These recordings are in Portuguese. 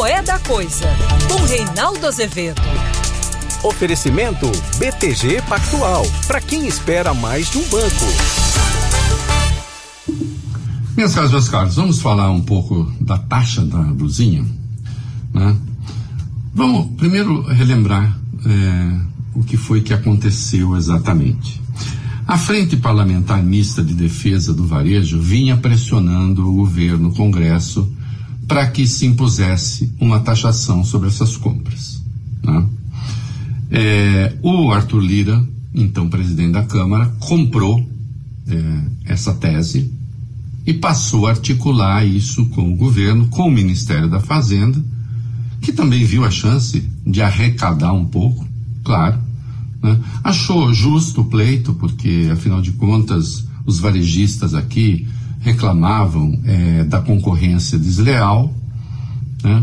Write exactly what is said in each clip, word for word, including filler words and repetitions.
é da Coisa, com Reinaldo Azevedo. Oferecimento B T G Pactual, para quem espera mais de um banco. Minhas caras, meus caros, vamos falar um pouco da taxa da blusinha, né? Vamos primeiro relembrar é, o que foi que aconteceu exatamente. A Frente Parlamentar Mista de Defesa do Varejo vinha pressionando o governo, o Congresso, para que se impusesse uma taxação sobre essas compras, né? É, o Arthur Lira, então presidente da Câmara, comprou é, essa tese e passou a articular isso com o governo, com o Ministério da Fazenda, que também viu a chance de arrecadar um pouco, claro, né? Achou justo o pleito, porque, afinal de contas, os varejistas aqui reclamavam é, da concorrência desleal, né?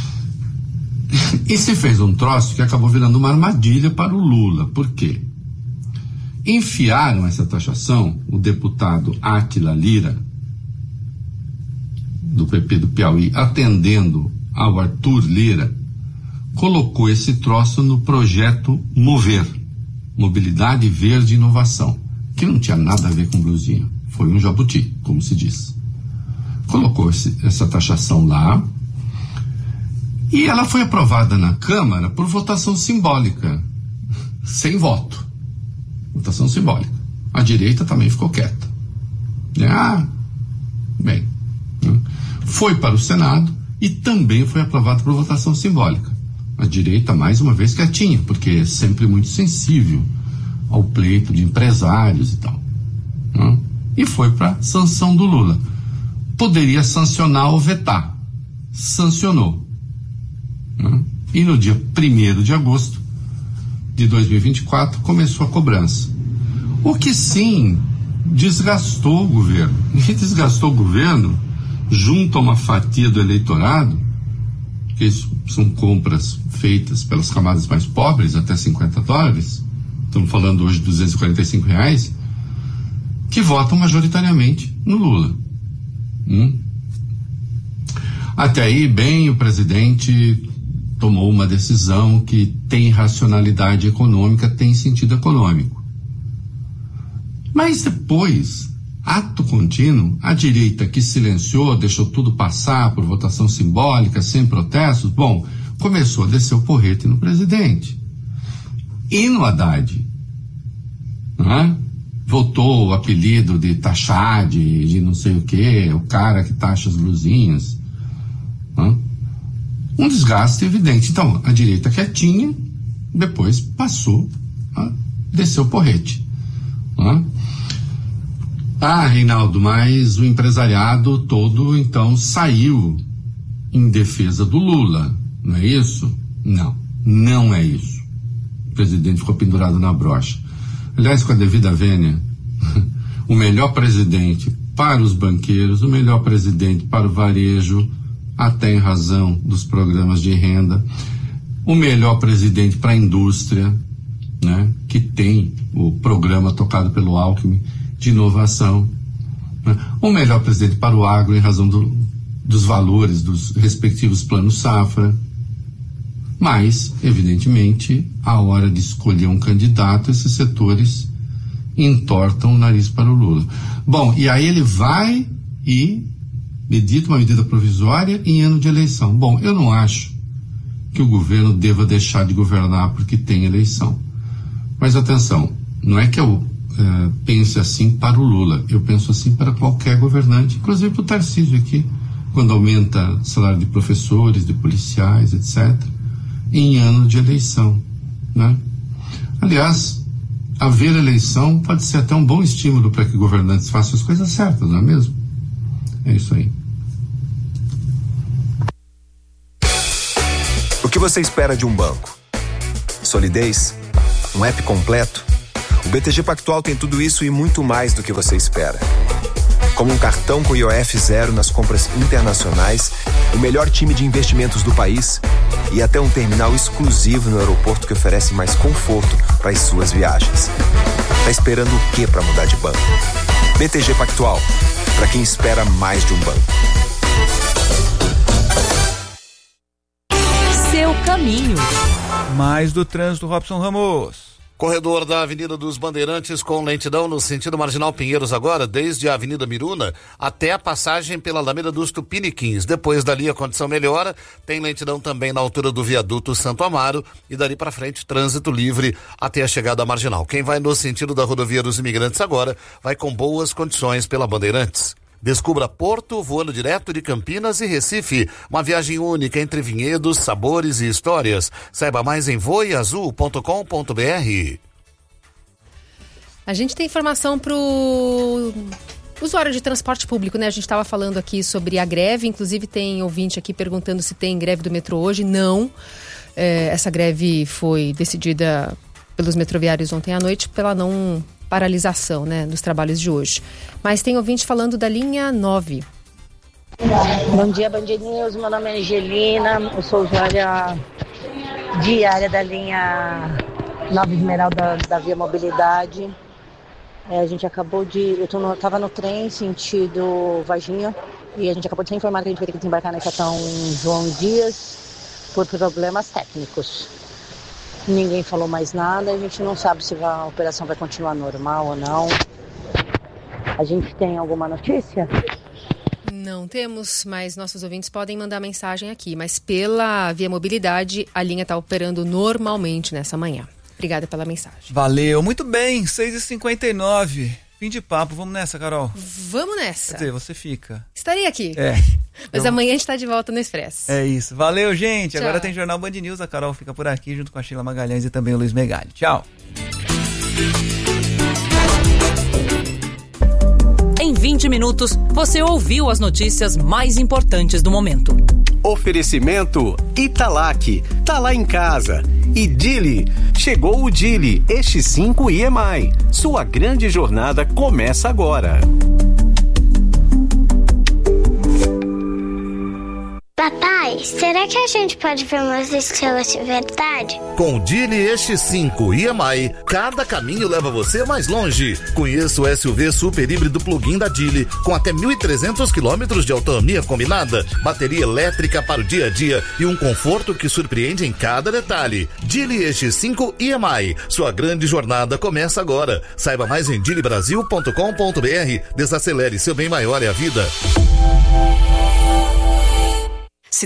E se fez um troço que acabou virando uma armadilha para o Lula. Por quê? Enfiaram essa taxação, o deputado Átila Lira, do P P do Piauí, atendendo ao Arthur Lira, colocou esse troço no projeto Mover, Mobilidade Verde e Inovação, que não tinha nada a ver com blusinha, foi um jabuti, como se diz. Colocou esse, essa taxação lá, e ela foi aprovada na Câmara por votação simbólica, sem voto. Votação simbólica. A direita também ficou quieta. Ah, bem. Foi para o Senado e também foi aprovado por votação simbólica. A direita, mais uma vez, quietinha, porque é sempre muito sensível ao pleito de empresários e tal. Né? E foi para sanção do Lula. Poderia sancionar ou vetar. Sancionou. Né? E no dia primeiro de agosto de dois mil e vinte e quatro começou a cobrança. O que sim desgastou o governo. E desgastou o governo junto a uma fatia do eleitorado, que isso são compras feitas pelas camadas mais pobres, até cinquenta dólares, estamos falando hoje de duzentos e quarenta e cinco reais, que votam majoritariamente no Lula. Hum? Até aí, bem, o presidente tomou uma decisão que tem racionalidade econômica, tem sentido econômico. Mas depois, ato contínuo, a direita que silenciou, deixou tudo passar por votação simbólica, sem protestos, bom, começou a descer o porrete no presidente. E no Haddad, né? Voltou o apelido de taxade, de não sei o quê, o cara que taxa as blusinhas, né? Um desgaste evidente. Então, a direita quietinha, depois passou a descer o porrete, né? Ah, Reinaldo, mas o empresariado todo, então, saiu em defesa do Lula, não é isso? Não, não é isso. O presidente ficou pendurado na brocha. Aliás, com a devida vênia, o melhor presidente para os banqueiros, o melhor presidente para o varejo, até em razão dos programas de renda, o melhor presidente para a indústria, né, que tem o programa tocado pelo Alckmin, de inovação, né? O melhor presidente para o agro em razão do, dos valores dos respectivos planos safra. Mas, evidentemente, a hora de escolher um candidato, esses setores entortam o nariz para o Lula. Bom, e aí ele vai e edita uma medida provisória em ano de eleição. Bom, eu não acho que o governo deva deixar de governar porque tem eleição. Mas atenção, não é que eu Uh, pense assim para o Lula, eu penso assim para qualquer governante, inclusive para o Tarcísio aqui, quando aumenta salário de professores, de policiais, etcétera, em ano de eleição, né? Aliás, haver eleição pode ser até um bom estímulo para que governantes façam as coisas certas, não é mesmo? É isso aí. O que você espera de um banco? Solidez? Um app completo? O B T G Pactual tem tudo isso e muito mais do que você espera. Como um cartão com I O F zero nas compras internacionais, o melhor time de investimentos do país e até um terminal exclusivo no aeroporto que oferece mais conforto para as suas viagens. Tá esperando o quê para mudar de banco? B T G Pactual, para quem espera mais de um banco. caminho. Mais do trânsito, Robson Ramos. Corredor da Avenida dos Bandeirantes com lentidão no sentido Marginal Pinheiros agora, desde a Avenida Miruna até a passagem pela Alameda dos Tupiniquins. Depois dali a condição melhora, tem lentidão também na altura do viaduto Santo Amaro e dali para frente trânsito livre até a chegada à Marginal. Quem vai no sentido da Rodovia dos Imigrantes agora vai com boas condições pela Bandeirantes. Descubra Porto, voando direto de Campinas e Recife. Uma viagem única entre vinhedos, sabores e histórias. Saiba mais em voe azul ponto com ponto b r. A gente tem informação para o usuário de transporte público, né? A gente estava falando aqui sobre a greve, inclusive tem ouvinte aqui perguntando se tem greve do metrô hoje. Não. É, essa greve foi decidida pelos metroviários ontem à noite pela não paralisação, né, dos trabalhos de hoje. Mas tem ouvinte falando da linha nove. Bom dia, Band News. Meu nome é Angelina, eu sou usuária diária da linha nove Esmeralda da Via Mobilidade. É, a gente acabou de... Eu tô no, tava no trem sentido Varginha e a gente acabou de ser informado que a gente vai ter que desembarcar na estação João Dias por problemas técnicos. Ninguém falou mais nada, a gente não sabe se a operação vai continuar normal ou não. A gente tem alguma notícia? Não temos, mas nossos ouvintes podem mandar mensagem aqui. Mas pela Via Mobilidade, a linha está operando normalmente nessa manhã. Obrigada pela mensagem. Valeu, muito bem, seis e cinquenta e nove. Fim de papo, vamos nessa, Carol? Vamos nessa. Quer dizer, você fica. Estarei aqui. É. Mas Eu... amanhã a gente está de volta no Expresso. É isso. Valeu, gente. Tchau. Agora tem Jornal Band News. A Carol fica por aqui junto com a Sheila Magalhães e também o Luiz Megali. Tchau. Em vinte minutos, você ouviu as notícias mais importantes do momento. Oferecimento Italac, tá lá em casa. E Dili, chegou o Dili, este cinco I M I. Sua grande jornada começa agora. Papai, será que a gente pode ver umas estrelas de verdade? Com o Dili Este cinco I M I, cada caminho leva você mais longe. Conheça o S U V super híbrido plug-in da Dili, com até mil e trezentos quilômetros de autonomia combinada, bateria elétrica para o dia a dia e um conforto que surpreende em cada detalhe. Dili Este cinco I M I, sua grande jornada começa agora. Saiba mais em dili brasil ponto com ponto b r. Desacelere, seu bem maior é a vida.